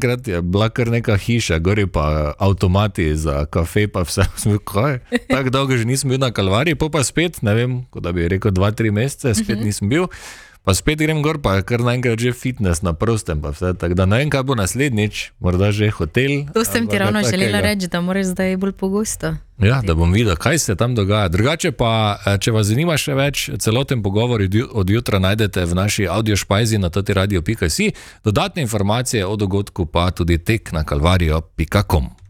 naenkrat je bila kar neka hiša, gori pa avtomati za kafe, pa vse, sem bil, kaj? Tako dolgo že nisem bil na Kalvariji, pa spet, ne vem, kot da bi rekel 2-3 mesece, spet nisem bil. Pa spet grem gor, pa kar naenkrat že fitness na prostem, pa vse, tako da ne vem, kaj bo naslednjič, morda že hotel. To sem ti ravno želela reči, da moraš zdaj bolj pogosto. Ja, da bom videl, kaj se tam dogaja. Drugače pa, če vas zanima še več, celoten pogovor od jutra najdete v naši audiošpajzi na tatiradio.si, dodatne informacije o dogodku pa tudi tek na kalvarijo.com.